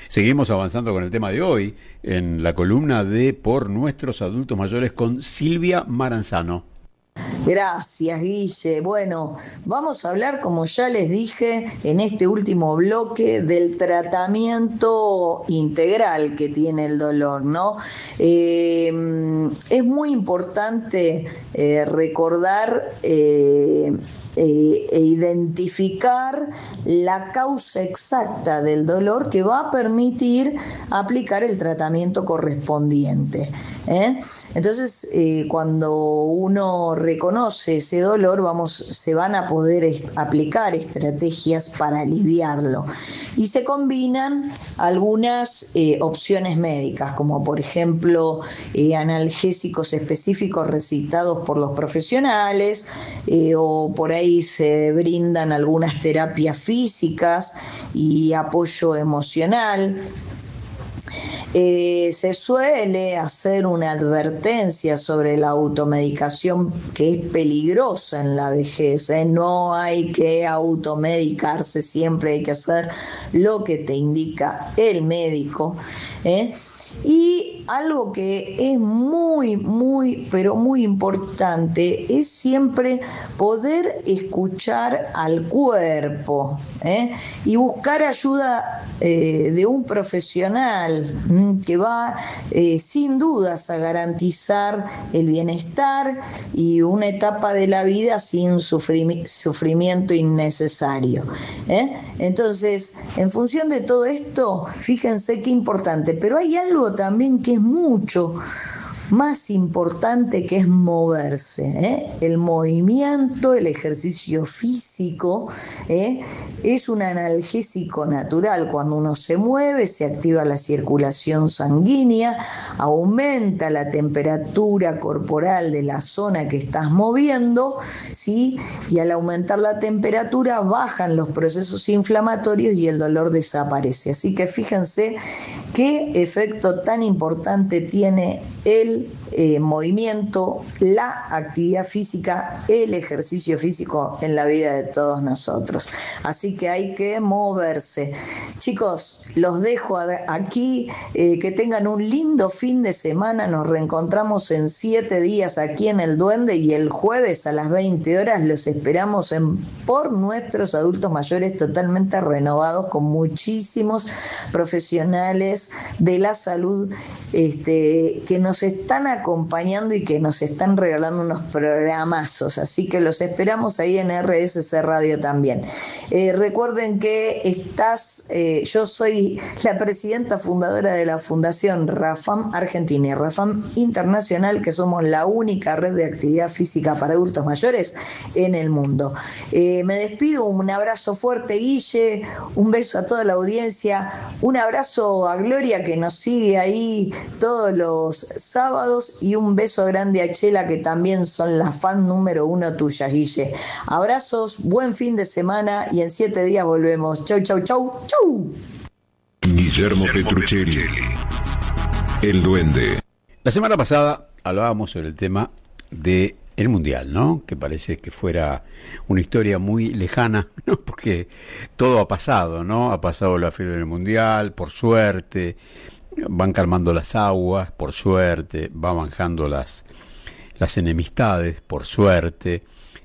Seguimos avanzando con el tema de hoy en la columna de Por Nuestros Adultos Mayores con Silvia Maranzano. Gracias, Guille. Bueno, vamos a hablar, como ya les dije en este último bloque, del tratamiento integral que tiene el dolor, ¿no? Es muy importante recordar e identificar la causa exacta del dolor que va a permitir aplicar el tratamiento correspondiente. Entonces, cuando uno reconoce ese dolor, se van a poder aplicar estrategias para aliviarlo. Y se combinan algunas opciones médicas, como por ejemplo analgésicos específicos recetados por los profesionales, o por ahí se brindan algunas terapias físicas y apoyo emocional. Se suele hacer una advertencia sobre la automedicación, que es peligrosa en la vejez. No hay que automedicarse, siempre hay que hacer lo que te indica el médico. Y algo que es pero muy importante es siempre poder escuchar al cuerpo, y buscar ayuda de un profesional que va sin dudas a garantizar el bienestar y una etapa de la vida sin sufrimiento innecesario. Entonces, en función de todo esto, fíjense qué importante, pero hay algo también que es mucho más importante, que es moverse. El movimiento, el ejercicio físico, es un analgésico natural. Cuando uno se mueve, se activa la circulación sanguínea, aumenta la temperatura corporal de la zona que estás moviendo, ¿sí? Y al aumentar la temperatura bajan los procesos inflamatorios y el dolor desaparece. Así que fíjense qué efecto tan importante tiene el movimiento, la actividad física, el ejercicio físico en la vida de todos nosotros. Así que hay que moverse. Chicos, los dejo aquí, que tengan un lindo fin de semana. Nos reencontramos en 7 días aquí en El Duende, y el jueves a las 20 horas los esperamos Por Nuestros Adultos Mayores, totalmente renovados, con muchísimos profesionales de la salud que nos están acompañando y que nos están regalando unos programazos. Así que los esperamos ahí en RSC Radio también. Recuerden que yo soy la presidenta fundadora de la Fundación RAFAM Argentina y RAFAM Internacional, que somos la única red de actividad física para adultos mayores en el mundo. Me despido, un abrazo fuerte, Guille, un beso a toda la audiencia, un abrazo a Gloria, que nos sigue ahí todos los sábados, y un beso grande a Chela, que también son la fan número 1 tuya, Guille. Abrazos, buen fin de semana, y en 7 días volvemos. Chau, chau, chau, chau. Guillermo Petruccelli, El Duende. La semana pasada hablábamos sobre el tema de el Mundial, ¿no? Que parece que fuera una historia muy lejana, ¿no? Porque todo ha pasado, ¿no? Ha pasado la fiebre del Mundial, por suerte, van calmando las aguas, por suerte, van bajando las enemistades, por suerte,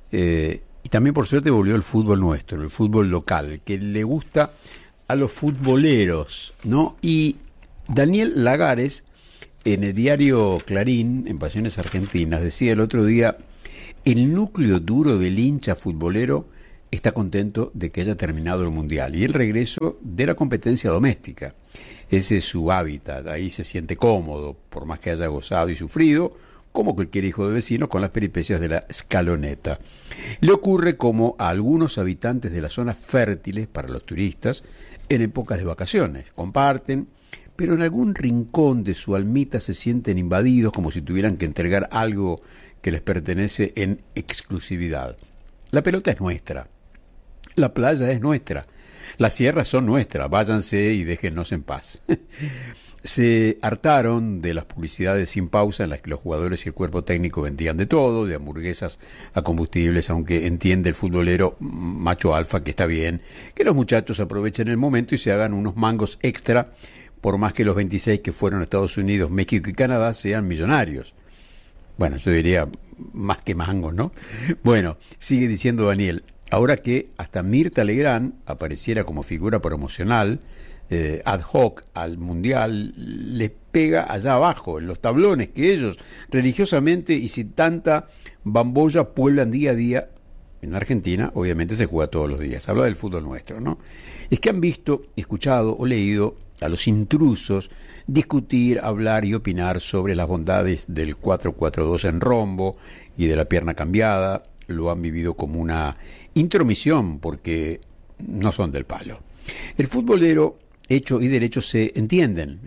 y también por suerte volvió el fútbol nuestro, el fútbol local, que le gusta a los futboleros, ¿no? Y Daniel Lagares, en el diario Clarín, en Pasiones Argentinas, decía el otro día: el núcleo duro del hincha futbolero está contento de que haya terminado el Mundial y el regreso de la competencia doméstica. Ese es su hábitat, ahí se siente cómodo, por más que haya gozado y sufrido, como cualquier hijo de vecino, con las peripecias de la escaloneta. Le ocurre como a algunos habitantes de las zonas fértiles para los turistas en épocas de vacaciones. Comparten, pero en algún rincón de su almita se sienten invadidos, como si tuvieran que entregar algo que les pertenece en exclusividad. La pelota es nuestra, la playa es nuestra, las sierras son nuestras, váyanse y déjennos en paz. se hartaron de las publicidades sin pausa en las que los jugadores y el cuerpo técnico vendían de todo, de hamburguesas a combustibles, aunque entiende el futbolero macho alfa que está bien que los muchachos aprovechen el momento y se hagan unos mangos extra, por más que los 26 que fueron a Estados Unidos, México y Canadá sean millonarios. Bueno, yo diría más que mangos, ¿no? Bueno, sigue diciendo Daniel, ahora que hasta Mirta Legrand apareciera como figura promocional, ad hoc al Mundial, les pega allá abajo, en los tablones que ellos religiosamente y sin tanta bambolla pueblan día a día. En Argentina, obviamente, se juega todos los días. Habla del fútbol nuestro, ¿no? Es que han visto, escuchado o leído a los intrusos discutir, hablar y opinar sobre las bondades del 4-4-2 en rombo y de la pierna cambiada. Lo han vivido como una intromisión porque no son del palo. El futbolero hecho y derecho se entienden,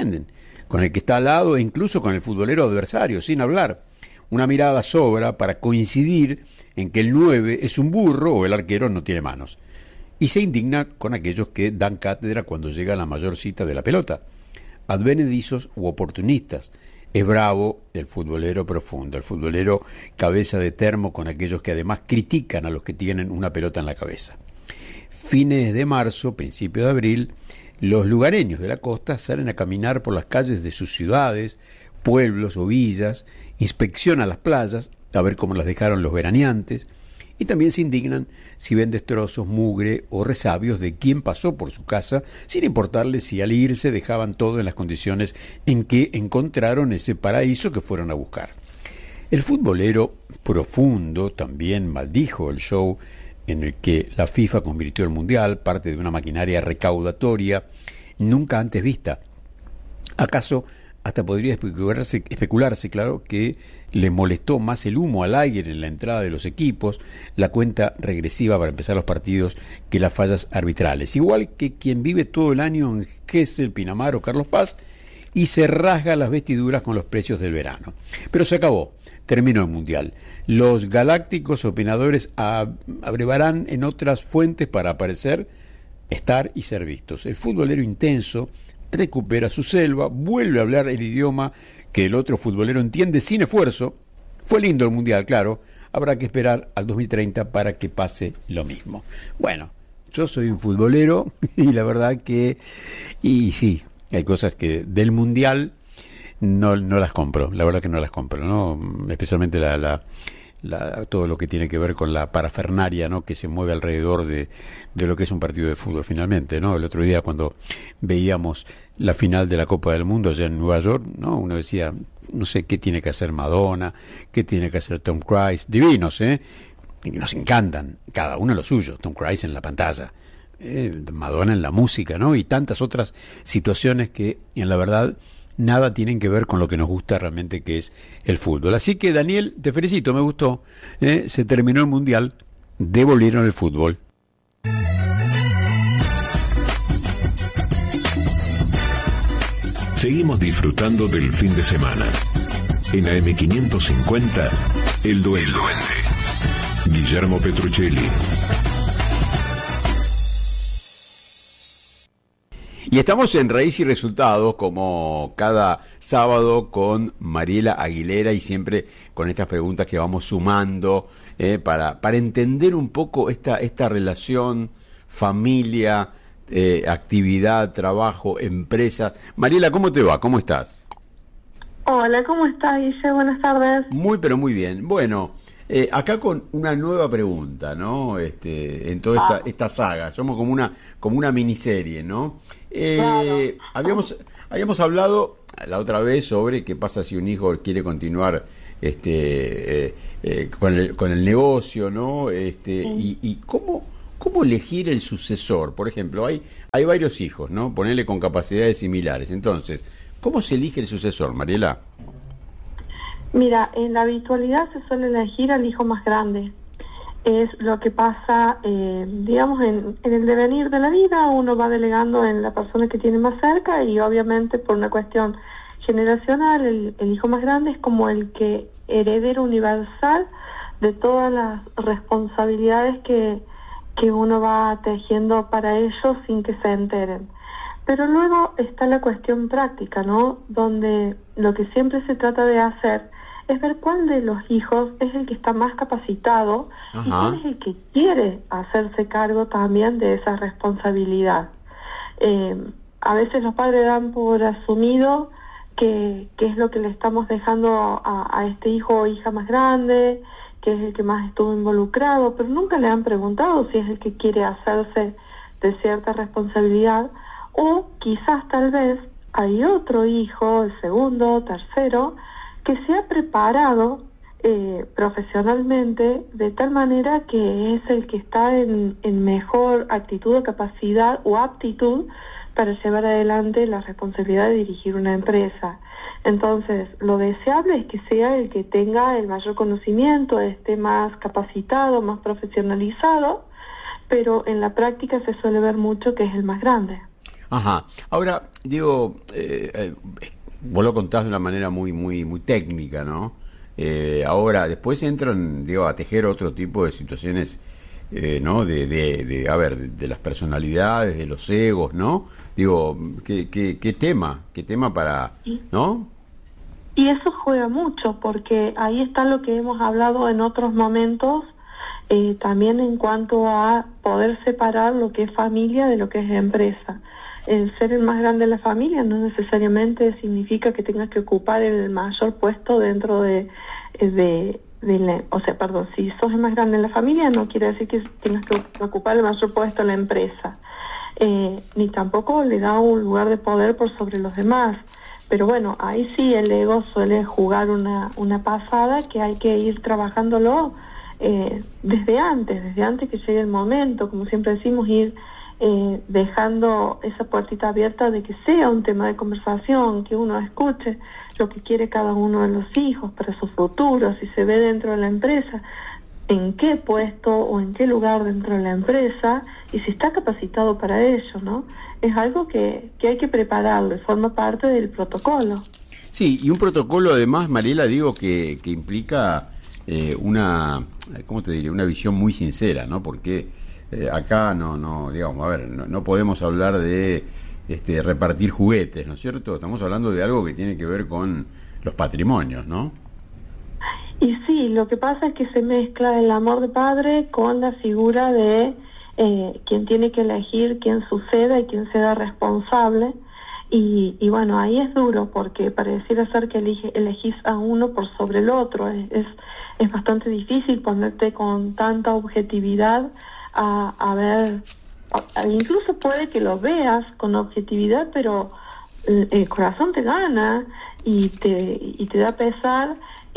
con el que está al lado e incluso con el futbolero adversario, sin hablar. Una mirada sobra para coincidir en que el 9 es un burro o el arquero no tiene manos. Y se indigna con aquellos que dan cátedra cuando llega la mayor cita de la pelota. Advenedizos u oportunistas. Es bravo el futbolero profundo, el futbolero cabeza de termo con aquellos que además critican a los que tienen una pelota en la cabeza. Fines de marzo, principio de abril, los lugareños de la costa salen a caminar por las calles de sus ciudades, pueblos o villas, inspeccionan las playas a ver cómo las dejaron los veraneantes y también se indignan si ven destrozos, mugre o resabios de quien pasó por su casa sin importarles si al irse dejaban todo en las condiciones en que encontraron ese paraíso que fueron a buscar. El futbolero profundo también maldijo el show en el que la FIFA convirtió el Mundial, parte de una maquinaria recaudatoria nunca antes vista. ¿Acaso hasta podría especularse, claro, que le molestó más el humo al aire en la entrada de los equipos, la cuenta regresiva para empezar los partidos, que las fallas arbitrales? Igual que quien vive todo el año en Gesell, Pinamar o Carlos Paz y se rasga las vestiduras con los precios del verano. Pero se acabó. Terminó el Mundial. Los galácticos opinadores abrevarán en otras fuentes para aparecer, estar y ser vistos. El futbolero intenso recupera su selva, vuelve a hablar el idioma que el otro futbolero entiende sin esfuerzo. Fue lindo el Mundial, claro. Habrá que esperar al 2030 para que pase lo mismo. Bueno, yo soy un futbolero y la verdad que... Y sí, hay cosas que del Mundial... No las compro, la verdad que no las compro, ¿no? Especialmente todo lo que tiene que ver con la parafernaria, ¿no? Que se mueve alrededor de lo que es un partido de fútbol finalmente, ¿no? El otro día cuando veíamos la final de la Copa del Mundo allá en Nueva York, ¿no? Uno decía, no sé qué tiene que hacer Madonna, qué tiene que hacer Tom Cruise, divinos, y nos encantan, cada uno lo suyo, Tom Cruise en la pantalla, Madonna en la música, ¿no? Y tantas otras situaciones que en la verdad nada tienen que ver con lo que nos gusta realmente, que es el fútbol. Así que, Daniel, te felicito, me gustó. Se terminó el Mundial, devolvieron el fútbol. Seguimos disfrutando del fin de semana. En AM550, El Duende. Guillermo Petruccelli. Y estamos en Raíz y Resultados, como cada sábado, con Mariela Aguilera y siempre con estas preguntas que vamos sumando para entender un poco esta relación familia, actividad, trabajo, empresa. Mariela, ¿cómo te va? ¿Cómo estás? Hola, ¿cómo estás, Guille? Buenas tardes. Muy, pero muy bien. Bueno, acá con una nueva pregunta, ¿no? En toda esta saga. Somos como una miniserie, ¿no? Claro. Habíamos hablado la otra vez sobre qué pasa si un hijo quiere continuar con el negocio, ¿no? Sí. Y cómo elegir el sucesor. Por ejemplo, hay varios hijos, ¿no? Ponerle con capacidades similares. Entonces, ¿cómo se elige el sucesor, Mariela? Mira, en la habitualidad se suele elegir al hijo más grande. Es lo que pasa, digamos, en el devenir de la vida. Uno va delegando en la persona que tiene más cerca y obviamente por una cuestión generacional el hijo más grande es como el que heredero universal de todas las responsabilidades que uno va tejiendo para ellos sin que se enteren. Pero luego está la cuestión práctica, ¿no? Donde lo que siempre se trata de hacer es ver cuál de los hijos es el que está más capacitado y cuál es el que quiere hacerse cargo también de esa responsabilidad. A veces los padres dan por asumido que es lo que le estamos dejando a este hijo o hija más grande, que es el que más estuvo involucrado, pero nunca le han preguntado si es el que quiere hacerse de cierta responsabilidad, o quizás tal vez hay otro hijo, el segundo, tercero, que se ha preparado profesionalmente de tal manera que es el que está en mejor actitud o capacidad o aptitud para llevar adelante la responsabilidad de dirigir una empresa. Entonces, lo deseable es que sea el que tenga el mayor conocimiento, esté más capacitado, más profesionalizado, pero en la práctica se suele ver mucho que es el más grande. Ajá. Ahora, digo, vos lo contás de una manera muy técnica, ¿no? Ahora, después entran, digo, a tejer otro tipo de situaciones, ¿no? De las personalidades, de los egos, ¿no? Digo, qué tema para, ¿no? Y eso juega mucho, porque ahí está lo que hemos hablado en otros momentos, también en cuanto a poder separar lo que es familia de lo que es empresa. El ser el más grande de la familia no necesariamente significa que tengas que ocupar el mayor puesto dentro si sos el más grande en la familia no quiere decir que tengas que ocupar el mayor puesto en la empresa, ni tampoco le da un lugar de poder por sobre los demás. Pero bueno, ahí sí el ego suele jugar una pasada que hay que ir trabajándolo desde antes que llegue el momento, como siempre decimos, ir dejando esa puertita abierta de que sea un tema de conversación, que uno escuche lo que quiere cada uno de los hijos para su futuro, si se ve dentro de la empresa, en qué puesto o en qué lugar dentro de la empresa y si está capacitado para ello, ¿no? Es algo que hay que prepararlo y forma parte del protocolo. Sí, y un protocolo además, Mariela, digo que implica ¿cómo te diré? Una visión muy sincera, ¿no? Porque acá digamos, a ver, no podemos hablar de repartir juguetes, ¿no es cierto? Estamos hablando de algo que tiene que ver con los patrimonios, ¿no? Y sí, lo que pasa es que se mezcla el amor de padre con la figura de quien tiene que elegir quién suceda y quién sea responsable. Y bueno, ahí es duro porque pareciera ser que elegís a uno por sobre el otro. Es bastante difícil ponerte con tanta objetividad a ver, incluso puede que lo veas con objetividad, pero el corazón te gana y te da pesar,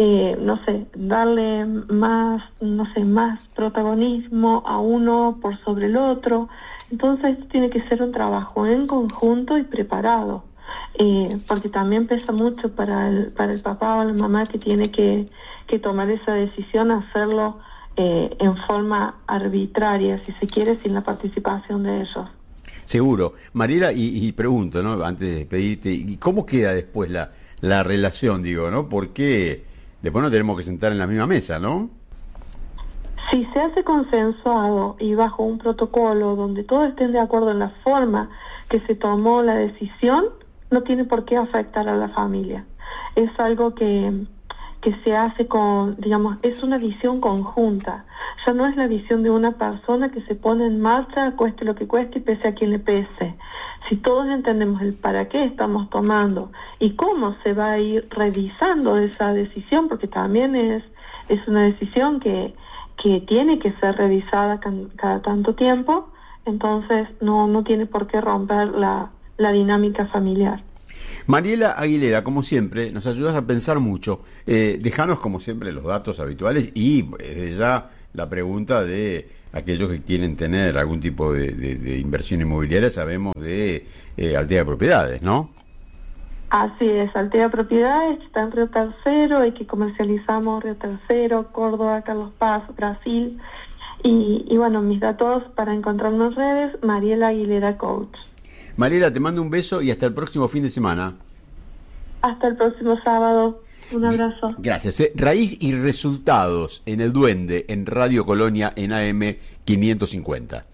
darle más protagonismo a uno por sobre el otro. Entonces tiene que ser un trabajo en conjunto y preparado, porque también pesa mucho para el papá o la mamá que tiene que tomar esa decisión, hacerlo en forma arbitraria, si se quiere, sin la participación de ellos. Seguro. Mariela, y pregunto, ¿no? Antes de despedirte, ¿y cómo queda después la relación, digo, ¿no? Porque después nos tenemos que sentar en la misma mesa, ¿no? Si se hace consensuado y bajo un protocolo donde todos estén de acuerdo en la forma que se tomó la decisión, no tiene por qué afectar a la familia. Es algo que se hace es una visión conjunta. Ya no es la visión de una persona que se pone en marcha, cueste lo que cueste y pese a quien le pese. Si todos entendemos el para qué estamos tomando y cómo se va a ir revisando esa decisión, porque también es una decisión que tiene que ser revisada cada tanto tiempo, entonces no tiene por qué romper la dinámica familiar. Mariela Aguilera, como siempre, nos ayudas a pensar mucho. Dejanos, como siempre, los datos habituales y desde ya la pregunta de aquellos que quieren tener algún tipo de inversión inmobiliaria. Sabemos de Altea Propiedades, ¿no? Así es, Altea Propiedades está en Río Tercero y que comercializamos Río Tercero, Córdoba, Carlos Paz, Brasil. Y bueno, mis datos para encontrarnos en redes, Mariela Aguilera Coach. Mariela, te mando un beso y hasta el próximo fin de semana. Hasta el próximo sábado. Un abrazo. Gracias. Raíz y resultados en El Duende, en Radio Colonia, en AM 550.